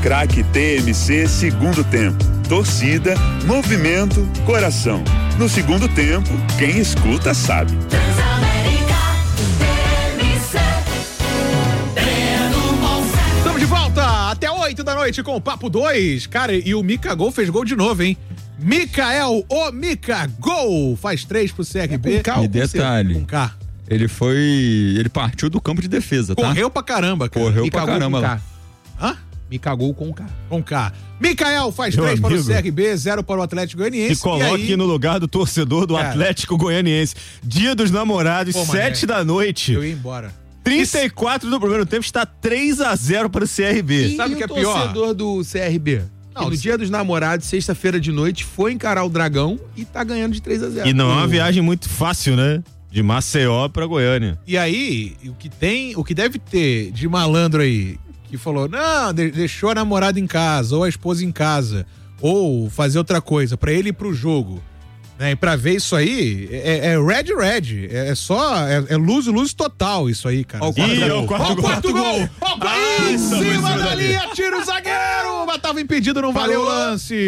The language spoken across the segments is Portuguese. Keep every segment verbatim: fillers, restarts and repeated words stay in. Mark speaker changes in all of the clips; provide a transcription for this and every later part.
Speaker 1: Craque T M C segundo tempo. Torcida, movimento, coração. No segundo tempo, quem escuta sabe.
Speaker 2: Estamos de volta até oito da noite com o Papo dois. Cara, e o Mika Gol fez gol de novo, hein? Mikael, o Mika Gol, faz três pro C R B.
Speaker 3: É com K,
Speaker 4: e detalhe,
Speaker 2: com K.
Speaker 4: Ele foi, ele partiu do campo de defesa, tá?
Speaker 2: Correu pra caramba, cara.
Speaker 4: Correu
Speaker 3: Mika
Speaker 4: pra
Speaker 3: Gol
Speaker 4: caramba
Speaker 3: com
Speaker 4: lá.
Speaker 3: K.
Speaker 2: Hã?
Speaker 3: Me cagou com K.
Speaker 2: Com K. Mikael faz
Speaker 5: Meu
Speaker 2: três para o
Speaker 5: amigo.
Speaker 2: C R B, zero para o Atlético Goianiense.
Speaker 5: Se coloque
Speaker 2: e aí,
Speaker 5: no lugar do torcedor do
Speaker 2: Cara.
Speaker 5: Atlético Goianiense. Dia dos Namorados,
Speaker 2: Pô, mané,
Speaker 5: sete da noite.
Speaker 2: eu ia embora.
Speaker 5: trinta e quatro do primeiro tempo, está três a zero para o C R B.
Speaker 3: E
Speaker 2: Sabe o que é pior?
Speaker 3: torcedor do C R B?
Speaker 2: Não,
Speaker 3: que no
Speaker 2: se-
Speaker 3: dia dos namorados, sexta-feira de noite, foi encarar o Dragão e tá ganhando de três a zero.
Speaker 5: E não é uma viagem muito fácil, né? De Maceió pra Goiânia.
Speaker 2: E aí, o que tem, o que deve ter de malandro aí, que falou, não, de- deixou a namorada em casa, ou a esposa em casa, ou fazer outra coisa, pra ele ir pro jogo, né? E pra ver isso aí, é, é red, red, é, é só, é, é luz, luz total isso aí, cara.
Speaker 3: Ó o quarto
Speaker 5: Ih,
Speaker 3: gol.
Speaker 5: ó o quarto
Speaker 2: Ó o
Speaker 5: gol.
Speaker 2: quarto gol! Ó o quarto-
Speaker 5: Ah,
Speaker 2: em
Speaker 5: estamos em
Speaker 2: cima
Speaker 5: cima
Speaker 2: da
Speaker 5: da
Speaker 2: linha, tira o zagueiro! Mas tava impedido, não valeu o
Speaker 3: Falou.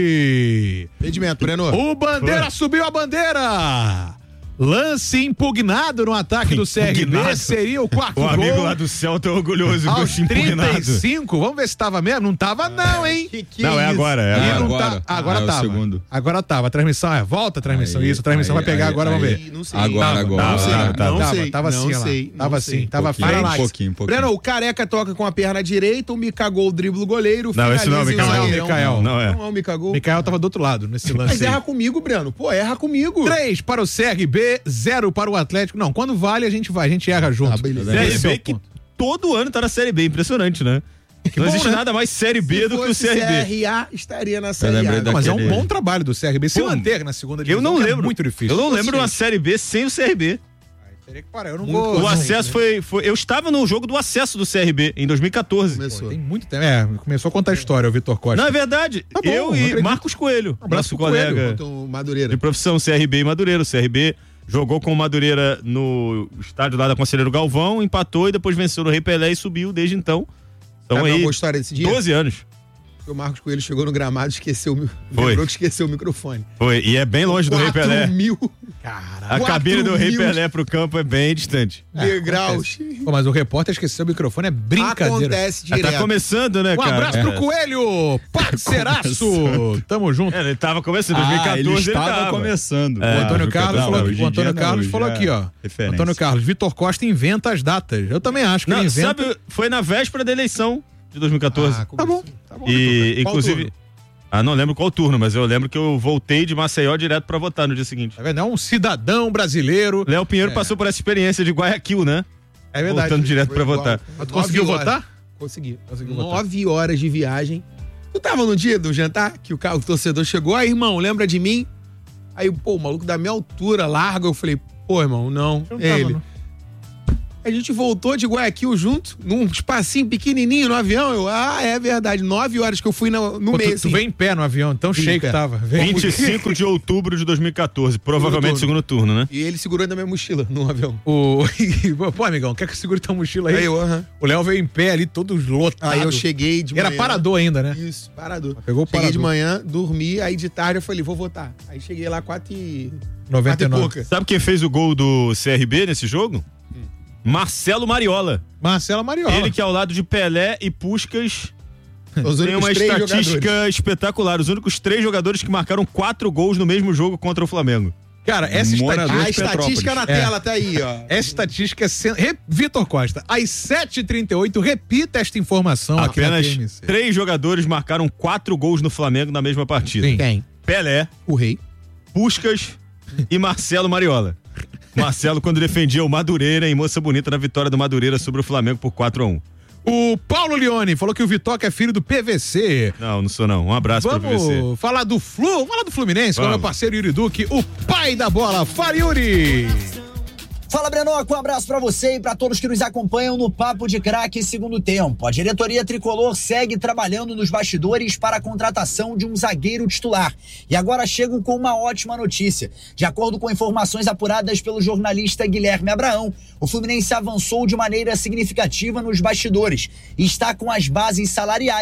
Speaker 2: lance!
Speaker 3: Impedimento, Breno.
Speaker 2: O Bandeira subiu a bandeira! Lance impugnado no ataque do C R B,
Speaker 5: Impugnado.
Speaker 2: seria o quarto
Speaker 5: O
Speaker 2: gol.
Speaker 5: amigo lá do céu tá orgulhoso com
Speaker 2: Aos
Speaker 5: esse impugnado.
Speaker 2: trinta e cinco, vamos ver se tava mesmo? Não tava não, hein?
Speaker 3: Que que
Speaker 5: Não, é
Speaker 3: isso?
Speaker 5: agora, é
Speaker 2: E
Speaker 5: agora.
Speaker 2: não
Speaker 4: agora.
Speaker 2: tá- agora
Speaker 4: Ah, é o
Speaker 2: tava.
Speaker 4: segundo.
Speaker 2: Agora tava. A transmissão é volta a transmissão.
Speaker 4: Aí,
Speaker 2: Isso, a transmissão
Speaker 4: aí,
Speaker 2: vai pegar
Speaker 4: aí,
Speaker 2: agora,
Speaker 4: aí.
Speaker 2: vamos ver.
Speaker 3: Não sei.
Speaker 4: Agora,
Speaker 2: Tava,
Speaker 4: agora.
Speaker 2: tava,
Speaker 5: Tava,
Speaker 2: tava,
Speaker 5: tava,
Speaker 2: tava,
Speaker 3: sei,
Speaker 2: tava assim,
Speaker 3: não
Speaker 2: lá.
Speaker 3: sei,
Speaker 2: Tava
Speaker 3: não
Speaker 2: assim,
Speaker 3: sei.
Speaker 2: tava
Speaker 4: Pouquinho,
Speaker 2: Parallax.
Speaker 4: um pouquinho, um pouquinho.
Speaker 3: Breno, o Careca toca com a perna direita, o me cagou o drible do goleiro.
Speaker 5: Não, esse não é o
Speaker 3: finaliza e
Speaker 5: Micael.
Speaker 3: zagueirão-
Speaker 2: Micael.
Speaker 5: Não é.
Speaker 3: Não é o me cagou.
Speaker 2: Mikael tava do outro lado nesse lance.
Speaker 3: Mas
Speaker 2: aí.
Speaker 3: erra comigo, Breno. Pô, erra comigo.
Speaker 2: três para o C R B, zero para o Atlético. Não, quando vale a gente vai, a gente erra junto.
Speaker 3: Ah, beleza.
Speaker 5: Série
Speaker 2: Esse é
Speaker 5: B
Speaker 2: o
Speaker 5: que
Speaker 2: ponto.
Speaker 5: todo ano tá na Série B, impressionante, né? Não
Speaker 2: bom,
Speaker 5: existe
Speaker 2: né?
Speaker 5: nada mais Série B
Speaker 3: Se
Speaker 5: do que o
Speaker 3: fosse
Speaker 5: C R B.
Speaker 3: C R A, estaria na Série
Speaker 4: lembrei
Speaker 3: A.
Speaker 4: da-
Speaker 2: Não, mas é um
Speaker 4: Daquele-
Speaker 2: bom trabalho do C R B. Se
Speaker 5: Pô,
Speaker 2: manter na segunda
Speaker 5: Eu
Speaker 2: divisão,
Speaker 5: não
Speaker 2: que é
Speaker 5: lembro.
Speaker 2: muito difícil.
Speaker 5: Eu não lembro de uma Série B sem o C R B.
Speaker 2: Teria que parar, eu não
Speaker 3: Muito
Speaker 2: vou.
Speaker 5: O
Speaker 3: Não,
Speaker 5: acesso
Speaker 3: né?
Speaker 5: foi, foi. Eu estava no jogo do acesso do C R B em dois mil e catorze.
Speaker 3: Começou.
Speaker 2: Tem muito tempo. É, começou a contar a história, o Vitor Costa.
Speaker 5: Não, é verdade.
Speaker 2: Tá bom,
Speaker 5: eu
Speaker 2: não
Speaker 5: e
Speaker 2: acredito.
Speaker 5: Marcos Coelho,
Speaker 2: Um abraço
Speaker 5: nosso
Speaker 2: pro Coelho.
Speaker 5: colega
Speaker 3: Então, Madureira.
Speaker 5: de profissão, C R B e Madureira. O C R B jogou com o Madureira no estádio lá da Conselheiro Galvão, empatou e depois venceu no Rei Pelé e subiu desde então. Então
Speaker 3: Sabe uma
Speaker 5: aí,
Speaker 3: boa história desse dia?
Speaker 5: doze anos.
Speaker 3: O Marcos Coelho chegou no gramado e esqueceu, o mi-
Speaker 5: Foi.
Speaker 3: lembrou que esqueceu o microfone.
Speaker 5: Foi. E é bem longe do Rei
Speaker 3: quatro
Speaker 5: Pelé.
Speaker 3: mil
Speaker 2: Caralho.
Speaker 5: A
Speaker 3: quatro
Speaker 5: cabine do Rei
Speaker 3: mil
Speaker 5: Pelé pro campo é bem distante.
Speaker 3: degraus.
Speaker 2: Pô, mas o repórter esqueceu o microfone, é brincadeira.
Speaker 3: Acontece
Speaker 5: Ah,
Speaker 3: direto.
Speaker 5: tá começando, né,
Speaker 2: Um
Speaker 5: cara?
Speaker 2: abraço
Speaker 5: É.
Speaker 2: pro Coelho, parceiraço. Tamo junto.
Speaker 5: É, ele tava começando, em dois mil e
Speaker 4: Ah,
Speaker 5: catorze
Speaker 4: ele
Speaker 5: ele
Speaker 4: estava
Speaker 5: tava.
Speaker 4: começando.
Speaker 2: O Antônio Carlos
Speaker 4: Não,
Speaker 2: falou aqui,
Speaker 4: hoje
Speaker 2: o
Speaker 4: em
Speaker 2: Antônio
Speaker 4: dia
Speaker 2: Carlos
Speaker 4: não,
Speaker 2: falou
Speaker 4: hoje
Speaker 2: aqui,
Speaker 4: é
Speaker 2: ó.
Speaker 4: referência.
Speaker 2: Antônio Carlos, Vitor Costa inventa as datas. Eu também acho que
Speaker 5: Não,
Speaker 2: ele inventa.
Speaker 5: sabe, foi na véspera da eleição de dois mil e catorze.
Speaker 3: Ah,
Speaker 2: Tá bom, tá bom.
Speaker 5: E,
Speaker 3: Qual
Speaker 5: inclusive.
Speaker 3: turno?
Speaker 5: Ah, não lembro qual turno, mas eu lembro que eu voltei de Maceió direto pra votar no dia seguinte.
Speaker 2: Tá vendo? É um cidadão brasileiro.
Speaker 5: Léo Pinheiro
Speaker 2: É.
Speaker 5: passou por essa experiência de Guayaquil, né?
Speaker 2: É verdade.
Speaker 5: Voltando direto
Speaker 3: Foi
Speaker 5: pra
Speaker 3: igual.
Speaker 5: votar.
Speaker 2: Mas tu
Speaker 3: Nove
Speaker 2: conseguiu
Speaker 3: horas.
Speaker 2: votar?
Speaker 3: Consegui.
Speaker 2: Conseguiu votar.
Speaker 3: Nove horas de viagem. Tu tava no dia do jantar que o, carro, o torcedor chegou, aí, irmão, lembra de mim? Aí, pô, o maluco da minha altura, larga, eu falei, pô, irmão, não,
Speaker 2: Eu não
Speaker 3: é
Speaker 2: tava,
Speaker 3: ele.
Speaker 2: não.
Speaker 3: A gente voltou de Guayaquil junto, num espacinho pequenininho no avião. Eu, ah, é verdade, nove horas que eu fui no, no
Speaker 2: Pô,
Speaker 3: meio,
Speaker 2: tu, tu
Speaker 3: assim.
Speaker 2: veio em pé no avião, tão
Speaker 3: Vim em
Speaker 2: cheio que
Speaker 3: pé.
Speaker 2: tava. Veio-
Speaker 5: vinte e cinco de outubro de dois mil e catorze, provavelmente segundo turno, né?
Speaker 3: E ele segurando a minha mochila no avião.
Speaker 2: O... Pô, amigão, quer que eu segure tua mochila aí?
Speaker 3: Aí eu, aham.
Speaker 2: O Léo veio em pé ali, todo lotado.
Speaker 3: Aí eu cheguei de manhã.
Speaker 2: Era parador ainda, né?
Speaker 3: Isso, parador.
Speaker 2: Pegou o
Speaker 3: Cheguei de
Speaker 2: parador.
Speaker 3: manhã, dormi, aí de tarde eu falei, vou votar. Aí cheguei lá quatro e...
Speaker 2: noventa e
Speaker 3: quatro e
Speaker 2: nove.
Speaker 3: pouca.
Speaker 5: Sabe quem fez o gol do C R B nesse jogo? Marcelo Mariola.
Speaker 2: Marcelo Mariola.
Speaker 5: Ele que ao lado de Pelé e Puskás
Speaker 3: Os
Speaker 5: tem
Speaker 3: únicos
Speaker 5: uma
Speaker 3: três
Speaker 5: estatística
Speaker 3: jogadores.
Speaker 5: espetacular. Os únicos três jogadores que marcaram quatro gols no mesmo jogo contra o Flamengo.
Speaker 2: Cara, essa
Speaker 4: Morador
Speaker 2: estatística...
Speaker 3: A
Speaker 4: de
Speaker 3: estatística na
Speaker 2: É.
Speaker 3: tela tá aí, ó.
Speaker 2: Essa estatística é... Sen... Re... Vitor Costa, às sete e trinta e oito, repita esta informação aqui na
Speaker 5: Apenas
Speaker 2: T M C.
Speaker 5: três jogadores marcaram quatro gols no Flamengo na mesma partida.
Speaker 2: Sim.
Speaker 3: Quem?
Speaker 5: Pelé,
Speaker 3: O Rei.
Speaker 5: Puskás e Marcelo Mariola. Marcelo quando defendia o Madureira em Moça Bonita na vitória do Madureira sobre o Flamengo por quatro a um.
Speaker 2: O Paulo Leone falou que o Vitoca é filho do P V C.
Speaker 5: Não, não sou não. Um abraço pro P V C.
Speaker 2: Vamos falar do Flu, vamos falar do Fluminense, com o meu
Speaker 5: Vamos.
Speaker 2: parceiro Yuri Duque, o pai da bola. Fala, Yuri!
Speaker 6: Fala, Brenoco, um abraço pra você e pra todos que nos acompanham no Papo de Craque Segundo Tempo. A diretoria tricolor segue trabalhando nos bastidores para a contratação de um zagueiro titular. E agora chegam com uma ótima notícia. De acordo com informações apuradas pelo jornalista Guilherme Abraão, o Fluminense avançou de maneira significativa nos bastidores e está com as bases salariais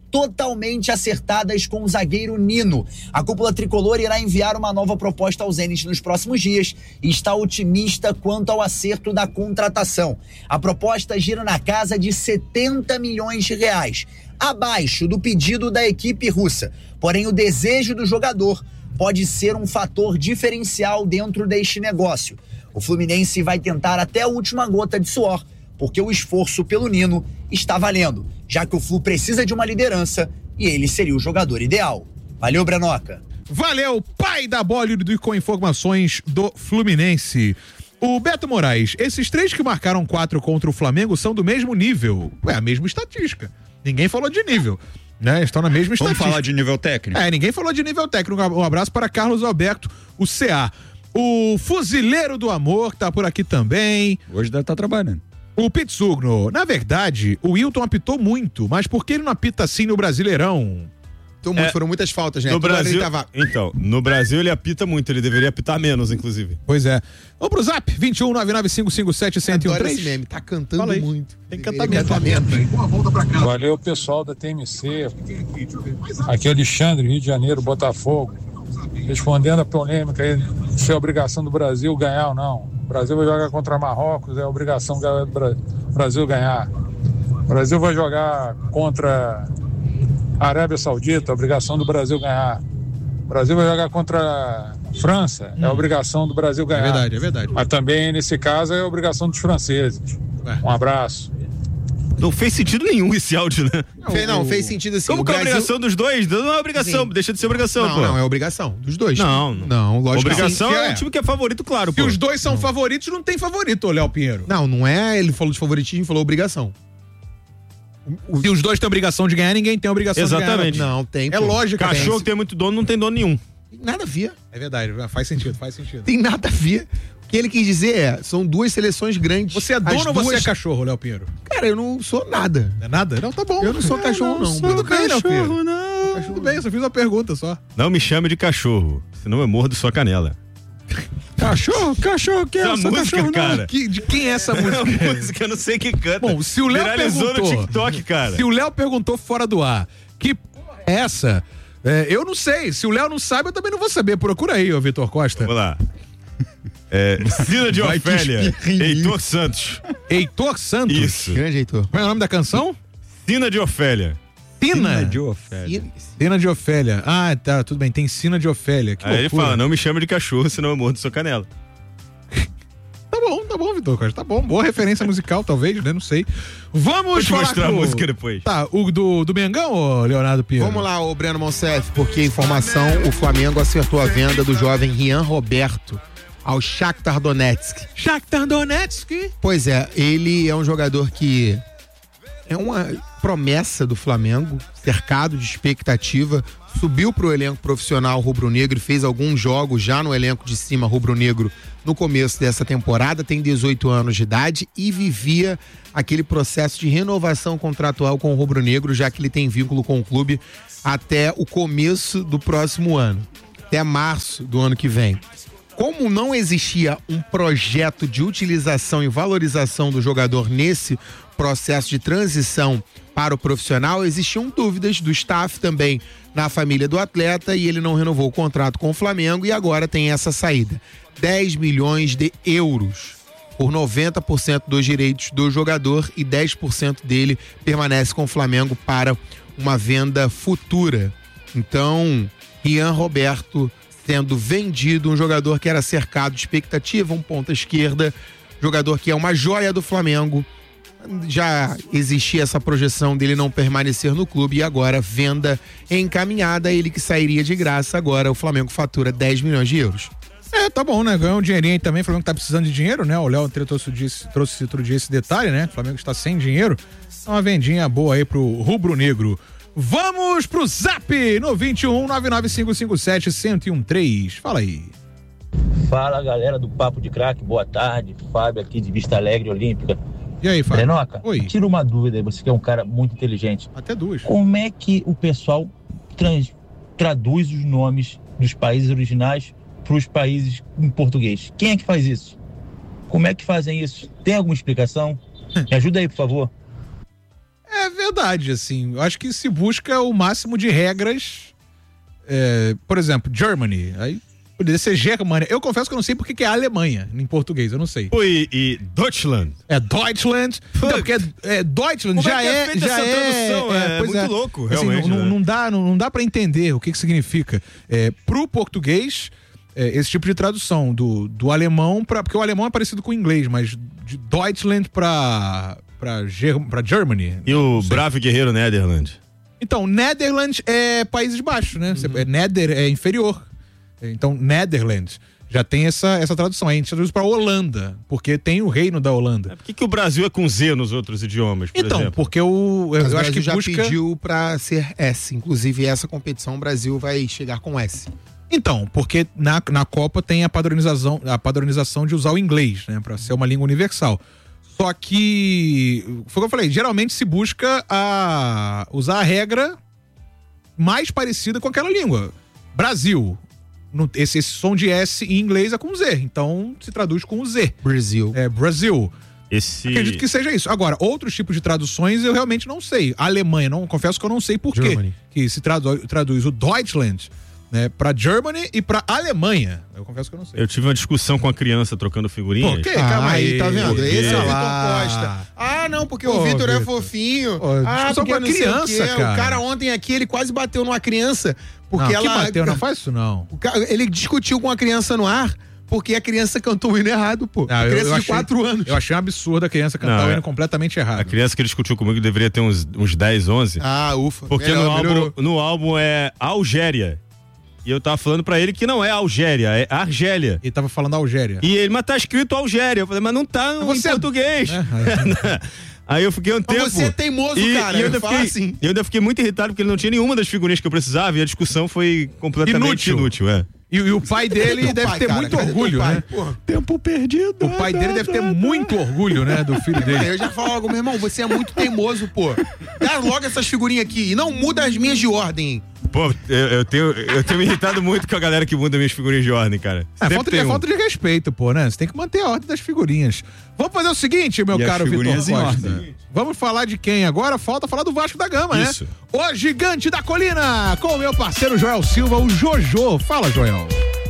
Speaker 6: totalmente acertadas com o zagueiro Nino. A cúpula tricolor irá enviar uma nova proposta ao Zenit nos próximos dias e está otimista quanto ao acerto da contratação. A proposta gira na casa de setenta milhões de reais, abaixo do pedido da equipe russa. Porém, o desejo do jogador pode ser um fator diferencial dentro deste negócio. O Fluminense vai tentar até a última gota de suor, porque o esforço pelo Nino está valendo, já que o Flu precisa de uma liderança e ele seria o jogador ideal. Valeu, Brenoca.
Speaker 2: Valeu, pai da bola e com informações do Fluminense. O Beto Moraes, esses três que marcaram quatro contra o Flamengo são do mesmo nível. É a mesma estatística. Ninguém falou de nível, né? Estão na mesma estatística.
Speaker 4: Vamos falar de nível técnico?
Speaker 2: É, ninguém falou de nível técnico. Um abraço para Carlos Alberto, o C A. O Fuzileiro do Amor tá por aqui também.
Speaker 4: Hoje deve estar trabalhando.
Speaker 2: O Pitsugno, na verdade, o Wilton apitou muito, mas por que ele não apita assim no Brasileirão?
Speaker 3: Então, muito,
Speaker 5: É,
Speaker 3: foram muitas faltas, né?
Speaker 5: No
Speaker 3: Toda hora
Speaker 5: Brasil,
Speaker 3: ele tava...
Speaker 5: então, no Brasil ele apita muito, ele deveria apitar menos, inclusive.
Speaker 2: Pois é. Vamos pro zap, vinte e um, nove nove cinco cinco sete, um um
Speaker 3: Adoro
Speaker 2: três.
Speaker 3: esse meme, tá cantando
Speaker 2: Fala aí.
Speaker 3: muito.
Speaker 2: Tem
Speaker 3: Deveria
Speaker 2: cantamento.
Speaker 3: cantamento.
Speaker 7: Valeu, pessoal da T M C. Aqui é Alexandre, Rio de Janeiro, Botafogo. Respondendo a polêmica aí, se é obrigação do Brasil ganhar ou não. O Brasil vai jogar contra Marrocos, é obrigação do Brasil ganhar. O Brasil vai jogar contra a Arábia Saudita, é obrigação do Brasil ganhar. O Brasil vai jogar contra a França, é obrigação do Brasil ganhar.
Speaker 2: É verdade, é verdade.
Speaker 7: Mas também, nesse caso, é obrigação dos franceses. Um abraço.
Speaker 5: Não fez sentido nenhum esse áudio, né?
Speaker 3: Não, fez, não, fez sentido assim.
Speaker 5: Como
Speaker 3: o
Speaker 5: que é a
Speaker 3: Brasil...
Speaker 5: obrigação dos dois? Não é obrigação,
Speaker 3: Sim.
Speaker 5: deixa de ser obrigação,
Speaker 3: Não,
Speaker 5: pô.
Speaker 3: não, é obrigação dos dois.
Speaker 5: Não, não.
Speaker 3: Não, lógico que
Speaker 5: Obrigação
Speaker 3: sim.
Speaker 5: é o time que é favorito, claro,
Speaker 2: Se
Speaker 5: pô.
Speaker 2: os dois são favoritos, não tem favorito, ô Léo Pinheiro.
Speaker 3: Não, não é, ele falou de favoritismo, falou obrigação.
Speaker 2: Se os dois têm obrigação de ganhar, ninguém tem obrigação
Speaker 5: Exatamente.
Speaker 2: de ganhar.
Speaker 3: Não, tem.
Speaker 2: É
Speaker 3: pô.
Speaker 2: lógico.
Speaker 5: Cachorro que tem muito dono não tem dono nenhum.
Speaker 3: Tem nada a ver.
Speaker 2: É verdade, faz sentido, faz sentido.
Speaker 3: Tem nada a ver. O que ele quis dizer é, são duas seleções grandes.
Speaker 2: Você é dono
Speaker 3: As
Speaker 2: ou você
Speaker 3: duas-
Speaker 2: é cachorro, Léo Pinheiro?
Speaker 3: Cara, eu não sou nada.
Speaker 2: É nada? Não, tá bom.
Speaker 3: Eu não sou cachorro, não.
Speaker 2: Tudo bem, Léo Pinheiro.
Speaker 5: não.
Speaker 2: Tudo bem, eu só fiz uma pergunta só.
Speaker 5: Não me chame de cachorro, senão eu mordo sua canela.
Speaker 4: Cachorro, cachorro, que é
Speaker 5: Essa
Speaker 4: essa
Speaker 5: música,
Speaker 4: cachorro,
Speaker 5: cara.
Speaker 2: Que- de quem é essa
Speaker 5: É
Speaker 2: música?
Speaker 5: uma música, eu não sei quem canta.
Speaker 2: Bom, se o Léo
Speaker 5: Viralizou
Speaker 2: perguntou...
Speaker 5: no TikTok, cara.
Speaker 2: Se o Léo perguntou fora do ar, que porra é essa? É, eu não sei. Se o Léo não sabe, eu também não vou saber. Procura aí, ô Vitor Costa.
Speaker 5: Vamos lá. É, Cina de
Speaker 3: Vai que
Speaker 5: Ofélia,
Speaker 3: espirra em mim.
Speaker 5: Heitor Santos.
Speaker 2: Heitor Santos.
Speaker 5: Isso.
Speaker 3: Grande Heitor.
Speaker 2: Qual é o nome da canção?
Speaker 5: Cina de Ofélia.
Speaker 2: Sina.
Speaker 4: de Ofélia.
Speaker 2: Sina de Ofélia. Ah, tá, tudo bem. Tem Sina de Ofélia. Que
Speaker 5: Aí ele
Speaker 2: loucura.
Speaker 5: fala, não me chame de cachorro, senão eu mordo sua canela.
Speaker 2: Tá bom, tá bom, Vitor Costa. Tá bom. Boa referência musical, talvez, né? Não sei. Vamos
Speaker 5: Vou te
Speaker 2: falar
Speaker 5: mostrar
Speaker 2: com...
Speaker 5: a música depois.
Speaker 2: Tá, o do, do Mengão, ô Leonardo Pinheiro?
Speaker 3: Vamos lá, ô Breno Monsef, porque informação, o Flamengo acertou a venda do jovem Rian Roberto ao Shakhtar Donetsk.
Speaker 2: Shakhtar Donetsk.
Speaker 3: Pois é, ele é um jogador que é uma promessa do Flamengo, cercado de expectativa, subiu pro elenco profissional rubro-negro e fez alguns jogos já no elenco de cima rubro-negro no começo dessa temporada, tem dezoito anos de idade e vivia aquele processo de renovação contratual com o rubro-negro, já que ele tem vínculo com o clube até o começo do próximo ano, até março do ano que vem. Como não existia um projeto de utilização e valorização do jogador nesse processo de transição para o profissional, existiam dúvidas do staff também na família do atleta e ele não renovou o contrato com o Flamengo e agora tem essa saída. dez milhões de euros por noventa por cento dos direitos do jogador e dez por cento dele permanece com o Flamengo para uma venda futura. Então, Rian Roberto sendo vendido, um jogador que era cercado de expectativa, um ponta esquerda, jogador que é uma joia do Flamengo. Já existia essa projeção dele não permanecer no clube e agora venda encaminhada, ele que sairia de graça, agora o Flamengo fatura dez milhões de euros.
Speaker 2: É, tá bom, né? Ganhou um dinheirinho aí também. O Flamengo tá precisando de dinheiro, né? O Léo trouxe, trouxe outro dia esse detalhe, né? O Flamengo está sem dinheiro. É uma vendinha boa aí pro rubro-negro. Vamos pro zap no vinte e um, nove nove cinco cinco sete, um um três. Fala aí.
Speaker 8: Fala, galera do Papo de Craque, boa tarde. Fábio aqui de Vista Alegre, Olímpica.
Speaker 2: E aí, Fábio?
Speaker 8: Brenoca,
Speaker 2: Oi.
Speaker 8: tira uma dúvida, você que é um cara muito inteligente.
Speaker 2: Até duas.
Speaker 8: Como é que o pessoal trans, traduz os nomes dos países originais para os países em português? Quem é que faz isso? Como é que fazem isso? Tem alguma explicação? Me ajuda aí, por favor.
Speaker 2: É verdade, assim. Eu acho que se busca o máximo de regras. É, por exemplo, Germany. Aí poderia ser Germânia. Eu confesso que eu não sei porque que é Alemanha em português, eu não sei.
Speaker 5: E, e Deutschland.
Speaker 2: É Deutschland. Não, porque é, é Deutschland
Speaker 5: Como
Speaker 2: já
Speaker 5: é, que é,
Speaker 2: é,
Speaker 5: feita
Speaker 2: já
Speaker 5: essa
Speaker 2: é,
Speaker 5: tradução?
Speaker 2: é,
Speaker 5: É,
Speaker 2: pois
Speaker 5: muito
Speaker 2: é.
Speaker 5: louco,
Speaker 2: Assim,
Speaker 5: realmente.
Speaker 2: não,
Speaker 5: né?
Speaker 2: não dá, não, não dá para entender o que que significa. É, pro português, é, esse tipo de tradução do, do alemão para porque o alemão é parecido com o inglês, mas de Deutschland para para para Germany.
Speaker 5: E o bravo guerreiro Netherlands?
Speaker 2: Então, Netherlands é Países Baixos, né? Uhum. É Nether é inferior. Então, Netherlands já tem essa, essa tradução. Aí a gente traduz para Holanda, porque tem o reino da Holanda.
Speaker 5: É, por que, que o Brasil é com Z nos outros idiomas, por
Speaker 2: então,
Speaker 5: exemplo?
Speaker 2: porque o, eu
Speaker 3: Mas
Speaker 2: acho
Speaker 3: o Brasil
Speaker 2: que
Speaker 3: já
Speaker 2: busca...
Speaker 3: pediu pra ser S. Inclusive, essa competição o Brasil vai chegar com S.
Speaker 2: Então, porque na, na Copa tem a padronização, a padronização de usar o inglês, né? Para ser uma língua universal. Só que, foi o que eu falei, geralmente se busca a usar a regra mais parecida com aquela língua. Brasil. No, esse, esse som de S em inglês é com Z, então se traduz com o Z.
Speaker 3: Brasil.
Speaker 2: É, Brasil.
Speaker 5: Esse...
Speaker 2: Acredito que seja isso. Agora, outros tipos de traduções eu realmente não sei. A Alemanha, não, confesso que eu não sei por quê. Que se traduz, traduz o Deutschland, né, pra Germany e pra Alemanha. Eu confesso que eu não sei.
Speaker 5: Eu tive uma discussão com a criança trocando figurinhas.
Speaker 2: Por quê?
Speaker 3: Ah,
Speaker 2: Calma aí,
Speaker 3: aí, tá vendo?
Speaker 5: Porque-
Speaker 3: Esse é o Vitor
Speaker 2: Ah.
Speaker 3: Costa. Ah, não, porque
Speaker 2: Pô,
Speaker 3: o Vitor é
Speaker 2: Vitor.
Speaker 3: fofinho.
Speaker 2: Pô,
Speaker 3: ah,
Speaker 2: discussão
Speaker 3: porque
Speaker 2: com a
Speaker 3: não sei o
Speaker 2: criança,
Speaker 3: quê.
Speaker 2: cara.
Speaker 3: O cara ontem aqui, ele quase bateu numa criança. Porque
Speaker 2: Não,
Speaker 3: ela...
Speaker 2: que bateu, não faz isso não.
Speaker 3: O ca- Ele discutiu com a criança no ar, porque a criança cantou o hino errado, pô.
Speaker 2: Ah, eu-
Speaker 3: criança
Speaker 2: eu
Speaker 3: de
Speaker 2: achei-
Speaker 3: quatro anos.
Speaker 2: Eu achei um absurdo a criança cantar
Speaker 5: Não,
Speaker 2: o
Speaker 5: é-
Speaker 2: hino completamente errado.
Speaker 5: A criança que discutiu comigo deveria ter uns, uns dez, onze.
Speaker 3: Ah, ufa.
Speaker 5: Porque
Speaker 3: Melhor,
Speaker 5: no, álbum,
Speaker 3: melhorou.
Speaker 5: no álbum é Algéria. E eu tava falando pra ele que não é Algéria, é Argélia.
Speaker 2: Ele tava falando Algéria.
Speaker 5: E ele, mas tá escrito Algéria. Eu falei, mas não tá em
Speaker 2: Você é-
Speaker 5: português.
Speaker 2: É.
Speaker 5: Aí eu fiquei um tempo.
Speaker 3: Mas você é teimoso,
Speaker 5: e,
Speaker 3: cara.
Speaker 5: E eu, ainda
Speaker 3: Fala
Speaker 5: fiquei,
Speaker 3: assim.
Speaker 5: eu ainda fiquei muito irritado porque ele não tinha nenhuma das figurinhas que eu precisava e a discussão foi completamente
Speaker 2: Inútil.
Speaker 5: inútil, é.
Speaker 2: E, e o pai dele
Speaker 3: Teu
Speaker 2: deve
Speaker 3: pai,
Speaker 2: ter
Speaker 3: cara,
Speaker 2: muito
Speaker 3: cadê teu
Speaker 2: orgulho,
Speaker 3: pai?
Speaker 2: né?
Speaker 3: Porra.
Speaker 5: Tempo perdido.
Speaker 2: O pai dele deve ter muito orgulho, né, do filho dele.
Speaker 3: Eu já falo logo, meu irmão, você é muito teimoso, pô. Dá logo essas figurinhas aqui e não muda as minhas de ordem.
Speaker 5: Pô, eu, eu tenho, eu tenho me irritado muito com a galera que muda minhas figurinhas de ordem, cara.
Speaker 2: É
Speaker 5: Sempre
Speaker 2: falta, de,
Speaker 5: tem
Speaker 2: é
Speaker 5: um.
Speaker 2: falta de respeito, pô, né? Você tem que manter a ordem das figurinhas. Vamos fazer o seguinte, meu
Speaker 4: E as
Speaker 2: caro Vitor
Speaker 4: figurinhas em
Speaker 2: Costa.
Speaker 4: ordem.
Speaker 2: Vamos falar de quem agora? Falta falar do Vasco da Gama,
Speaker 5: Isso.
Speaker 2: né? O Gigante da Colina, com o meu parceiro Joel Silva, o Jojo. Fala, Joel.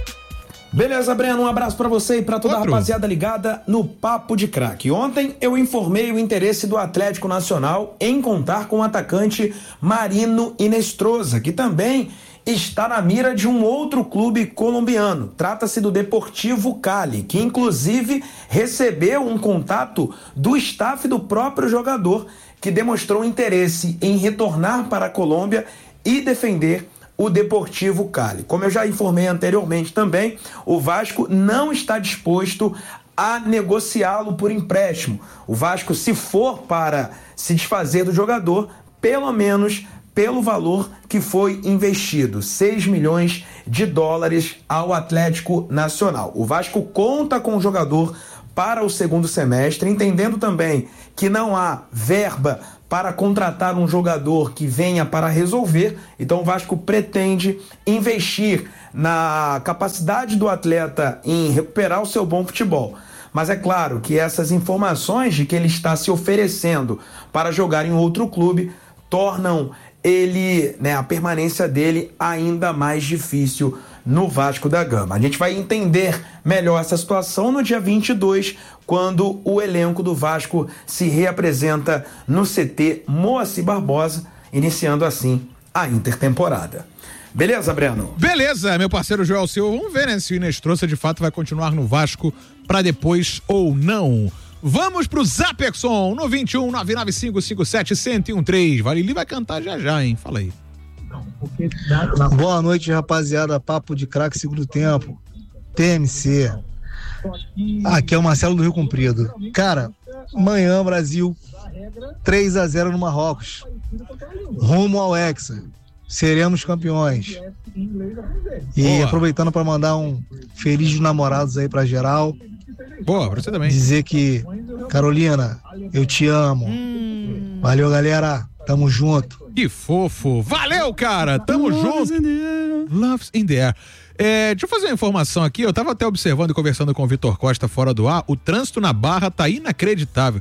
Speaker 9: Beleza, Breno, um abraço pra você e pra toda
Speaker 2: Outro.
Speaker 9: a rapaziada ligada no Papo de Craque. Ontem eu informei o interesse do Atlético Nacional em contar com o atacante Marino Inestrosa, que também está na mira de um outro clube colombiano. Trata-se do Deportivo Cali, que inclusive recebeu um contato do staff do próprio jogador, que demonstrou interesse em retornar para a Colômbia e defender o Deportivo Cali. Como eu já informei anteriormente também, o Vasco não está disposto a negociá-lo por empréstimo. O Vasco, se for para se desfazer do jogador, pelo menos pelo valor que foi investido, seis milhões de dólares ao Atlético Nacional. O Vasco conta com o jogador para o segundo semestre, entendendo também que não há verba para contratar um jogador que venha para resolver. Então o Vasco pretende investir na capacidade do atleta em recuperar o seu bom futebol. Mas é claro que essas informações de que ele está se oferecendo para jogar em outro clube tornam ele, né, a permanência dele ainda mais difícil no Vasco da Gama. A gente vai entender melhor essa situação no dia vinte e dois, quando o elenco do Vasco se reapresenta no C T Moacir Barbosa, iniciando assim a intertemporada. Beleza, Breno?
Speaker 2: Beleza, meu parceiro Joel Silva. Vamos ver, né, se o Inestrosa de fato vai continuar no Vasco pra depois ou não. Vamos pro Zaperson no vinte e um, nove nove cinco cinco sete, um zero um três. Valili vai cantar já já, hein? Fala aí.
Speaker 10: Boa noite, rapaziada. Papo de Craque, segundo tempo. T M C. Aqui é o Marcelo do Rio Comprido. Cara, amanhã, Brasil, três a zero no Marrocos. Rumo ao Hexa. Seremos campeões. E
Speaker 2: Boa.
Speaker 10: aproveitando para mandar um feliz dos namorados aí pra geral.
Speaker 2: Boa, pra você também.
Speaker 10: Dizer que, Carolina, eu te amo.
Speaker 2: Hum.
Speaker 10: Valeu, galera. Tamo junto.
Speaker 2: Que fofo. Valeu, cara. Tamo junto. Love's in the air. É, deixa eu fazer uma informação aqui. Eu tava até observando e conversando com o Vitor Costa fora do ar. O trânsito na Barra tá inacreditável.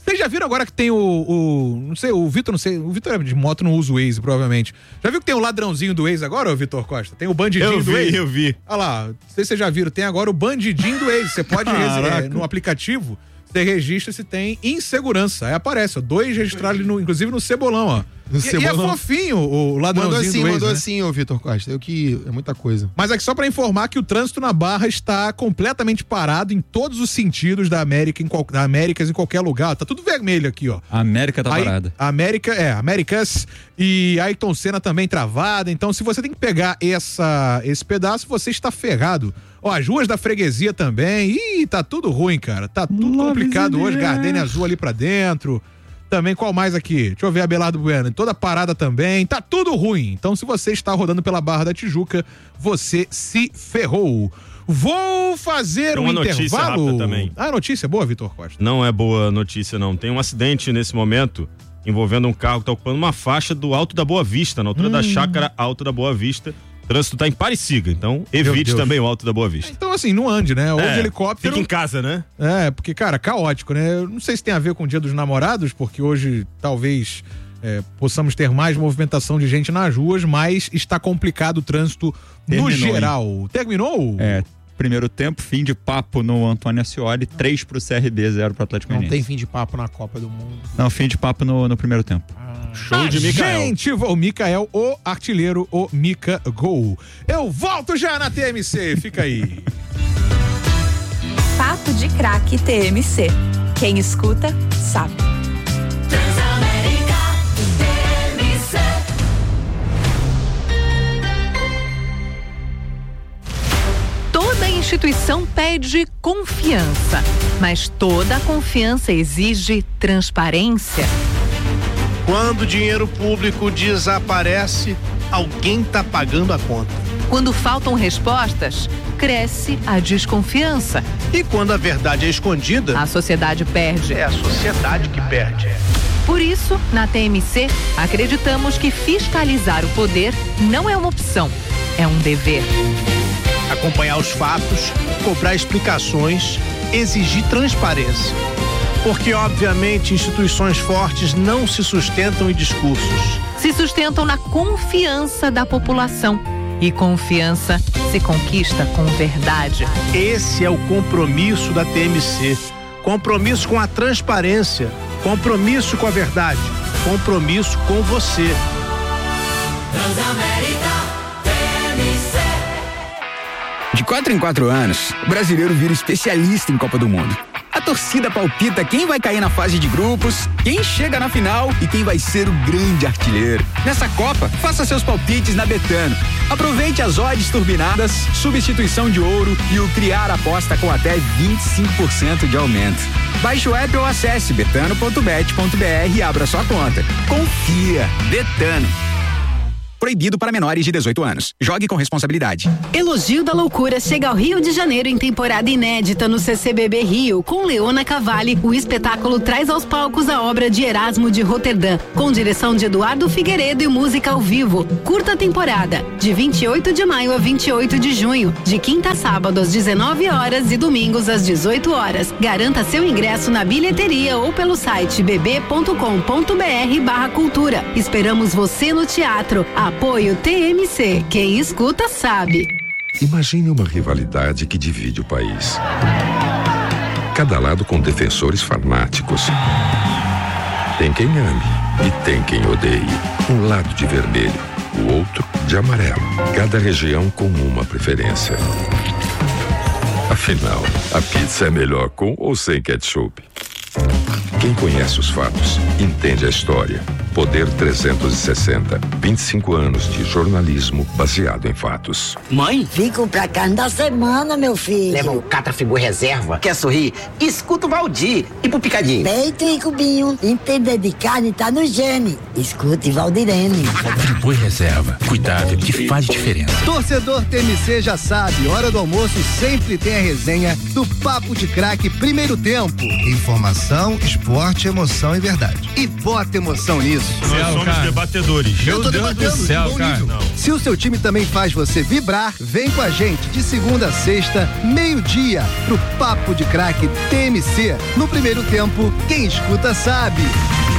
Speaker 2: Vocês já viram agora que tem o, o não sei, o Vitor, não sei, o Vitor de moto não usa o Waze, provavelmente. Já viu que tem o ladrãozinho do Waze agora, ô Vitor Costa? Tem o bandidinho
Speaker 5: eu
Speaker 2: do
Speaker 5: vi,
Speaker 2: Waze?
Speaker 5: Eu vi,
Speaker 2: Olha lá, não sei se vocês já viram, tem agora o bandidinho do Waze. Você pode, é, no aplicativo, você registra se tem insegurança. Aí aparece, ó, dois registrados, no, inclusive no Cebolão, ó.
Speaker 3: No
Speaker 2: e,
Speaker 3: Cebolão.
Speaker 2: e é fofinho o ladrãozinho
Speaker 3: mandou assim,
Speaker 2: do Waze,
Speaker 3: mandou
Speaker 2: né?
Speaker 3: assim, ô Vitor Costa. Eu que é muita coisa.
Speaker 2: Mas aqui só pra informar que o trânsito na Barra está completamente parado em todos os sentidos da América, em qual, da Américas, em qualquer lugar. Tá tudo vermelho aqui, ó.
Speaker 4: A América tá
Speaker 2: Aí,
Speaker 4: parada.
Speaker 2: a América, é, Américas e Ayrton Senna também travada. Então, se você tem que pegar essa, esse pedaço, você está ferrado. Ó, as ruas da freguesia também. Ih, tá tudo ruim, cara. Tá tudo
Speaker 4: Love
Speaker 2: complicado hoje.
Speaker 4: it.
Speaker 2: Gardenia azul ali pra dentro. Também, qual mais aqui? Deixa eu ver, Abelardo Bueno. Toda parada também. Tá tudo ruim. Então, se você está rodando pela Barra da Tijuca, você se ferrou. Vou fazer
Speaker 5: Tem
Speaker 2: um
Speaker 5: uma notícia
Speaker 2: intervalo.
Speaker 5: rápida também.
Speaker 2: Ah, notícia boa, Vitor Costa.
Speaker 5: Não é boa notícia, não. Tem um acidente nesse momento envolvendo um carro que está ocupando uma faixa do Alto da Boa Vista, na altura hum. da Chácara Alto da Boa Vista. O trânsito está em pare e siga, então evite também o Alto da Boa Vista.
Speaker 2: Então, assim, não ande, né? Ou
Speaker 5: é,
Speaker 2: de helicóptero.
Speaker 5: Fica em casa, né?
Speaker 2: É, porque, cara, caótico, né? Eu não sei se tem a ver com o Dia dos Namorados, porque hoje talvez é, possamos ter mais movimentação de gente nas ruas, mas está complicado o trânsito
Speaker 4: Terminou,
Speaker 2: no geral.
Speaker 4: hein?
Speaker 2: Terminou?
Speaker 4: É. Primeiro tempo, fim de papo no Antônio Ascioli, três pro C R B, zero pro Atlético
Speaker 3: Não
Speaker 4: Mineiro.
Speaker 3: tem fim de papo na Copa do Mundo.
Speaker 4: Não, fim de papo no, no primeiro tempo.
Speaker 5: Show de Mikael.
Speaker 2: Gente, o Mikael, o artilheiro, o Mika Gol. Eu volto já na T M C, fica aí.
Speaker 11: Papo de Craque T M C. Quem escuta, sabe. Transamérica T M C. Toda instituição pede confiança, mas toda confiança exige transparência.
Speaker 12: Quando o dinheiro público desaparece, alguém está pagando a conta.
Speaker 11: Quando faltam respostas, cresce a desconfiança.
Speaker 12: E quando a verdade é escondida,
Speaker 11: a sociedade perde.
Speaker 12: É a sociedade que perde.
Speaker 11: Por isso, na T M C, acreditamos que fiscalizar o poder não é uma opção, é um dever.
Speaker 12: Acompanhar os fatos, cobrar explicações, exigir transparência. Porque, obviamente, instituições fortes não se sustentam em discursos.
Speaker 11: Se sustentam na confiança da população. E confiança se conquista com verdade.
Speaker 12: Esse é o compromisso da T M C. Compromisso com a transparência. Compromisso com a verdade. Compromisso com você.
Speaker 13: Transamérica T M C. De quatro em quatro anos, o brasileiro vira especialista em Copa do Mundo. A torcida palpita quem vai cair na fase de grupos, quem chega na final e quem vai ser o grande artilheiro. Nessa Copa, faça seus palpites na Betano. Aproveite as odds turbinadas, substituição de ouro e o criar aposta com até vinte e cinco por cento de aumento. Baixe o app ou acesse betano ponto bet ponto br e abra sua conta. Confia, Betano. Proibido para menores de dezoito anos. Jogue com responsabilidade.
Speaker 14: Elogio da Loucura chega ao Rio de Janeiro em temporada inédita no C C B B Rio. Com Leona Cavalli, o espetáculo traz aos palcos a obra de Erasmo de Roterdã, com direção de Eduardo Figueiredo e música ao vivo. Curta temporada, de vinte e oito de maio a vinte e oito de junho, de quinta a sábado às dezenove horas e domingos às dezoito horas. Garanta seu ingresso na bilheteria ou pelo site bb ponto com ponto br barra cultura. Esperamos você no teatro. Apoio T M C. Quem escuta sabe.
Speaker 15: Imagine uma rivalidade que divide o país. Cada lado com defensores fanáticos. Tem quem ame e tem quem odeie. Um lado de vermelho, o outro de amarelo. Cada região com uma preferência. Afinal, a pizza é melhor com ou sem ketchup? Quem conhece os fatos, entende a história. Poder trezentos e sessenta, vinte e cinco anos de jornalismo baseado em fatos.
Speaker 16: Mãe? Fico pra carne da semana, meu filho.
Speaker 17: Leva um Catrafigu reserva. Quer sorrir? Escuta o Valdir. E pro picadinho?
Speaker 16: Peito e cubinho. Entender de carne tá no gene. Escute Valdirene.
Speaker 18: Friboi reserva. Cuidado que faz diferença.
Speaker 19: Torcedor T M C já sabe, hora do almoço sempre tem a resenha do Papo de Craque Primeiro Tempo. Informação, esporte esporte, emoção e verdade.
Speaker 20: E bota emoção nisso.
Speaker 5: Nós
Speaker 2: Céu,
Speaker 5: somos
Speaker 2: cara.
Speaker 5: debatedores.
Speaker 2: Meu Deus do céu, cara.
Speaker 5: Não.
Speaker 20: Se o seu time também faz você vibrar, vem com a gente de segunda a sexta, meio-dia, pro Papo de Craque T M C. No primeiro tempo, quem escuta sabe.